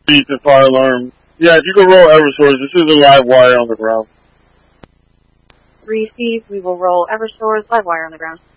Beats and fire alarm. Yeah, if you can roll Eversource, this is a live wire on the ground. Received. We will roll Eversource, live wire on the ground.